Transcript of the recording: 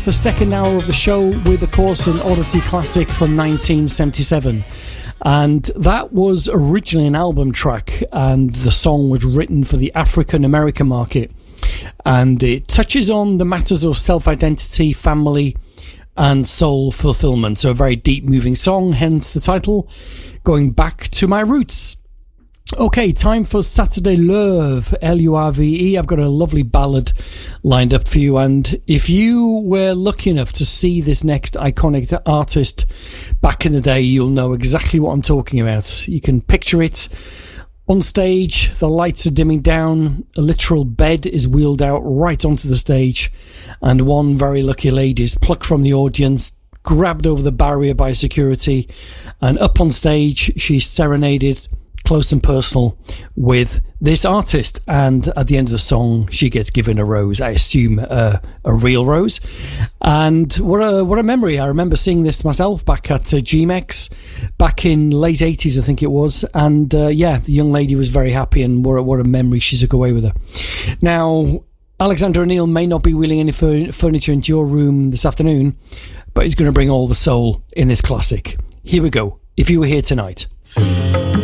off the second hour of the show with, of course, an Odyssey classic from 1977. And that was originally an album track, and the song was written for the African American market. And it touches on the matters of self-identity, family, and soul fulfillment. So a very deep, moving song, hence the title, Going Back to My Roots. Okay, time for Saturday Lurve, L-U-R-V-E. I've got a lovely ballad lined up for you, and if you were lucky enough to see this next iconic artist back in the day, you'll know exactly what I'm talking about. You can picture it on stage, the lights are dimming down, a literal bed is wheeled out right onto the stage, and one very lucky lady is plucked from the audience, grabbed over the barrier by security, and up on stage she's serenaded close and personal with this artist, and at the end of the song she gets given a rose, I assume a real rose. And what a memory. I remember seeing this myself back at GMEX back in late 80s, I think it was, and the young lady was very happy, and what a memory she took away with her. Now, Alexander O'Neal may not be wheeling any furniture into your room this afternoon, but he's going to bring all the soul in this classic. Here we go, If You Were Here Tonight.